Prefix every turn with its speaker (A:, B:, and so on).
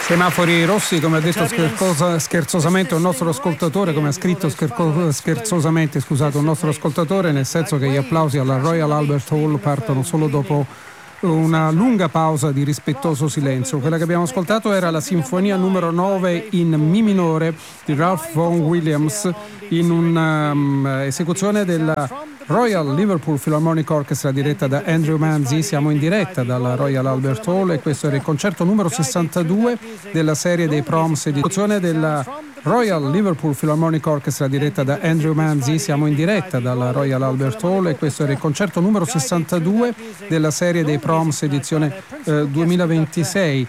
A: Semafori rossi, come ha detto scherzosamente un nostro ascoltatore, come ha scritto scherzosamente, un nostro ascoltatore, nel senso che gli applausi alla Royal Albert Hall partono solo dopo una lunga pausa di rispettoso silenzio. Quella che abbiamo ascoltato era la sinfonia numero 9 in Mi minore di Ralph Vaughan Williams, in un'esecuzione della Royal Liverpool Philharmonic Orchestra diretta da Andrew Manzi. Siamo in diretta dalla Royal Albert Hall e questo era il concerto numero 62 della serie dei Proms, edizione della Royal Liverpool Philharmonic Orchestra diretta da Andrew Manzi. Siamo in diretta dalla Royal Albert Hall e questo era il concerto numero 62 della serie dei Proms, edizione 2026.